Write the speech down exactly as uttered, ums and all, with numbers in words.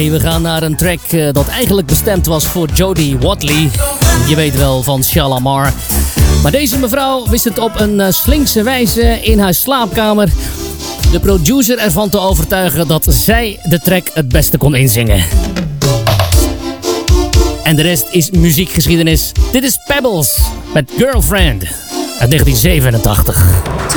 We gaan naar een track uh, dat eigenlijk bestemd was voor Jodie Watley. Je weet wel, van Shalamar. Maar deze mevrouw wist het op een uh, slinkse wijze in haar slaapkamer de producer ervan te overtuigen dat zij de track het beste kon inzingen. En de rest is muziekgeschiedenis. Dit is Pebbles met Girlfriend uit negentien zevenentachtig.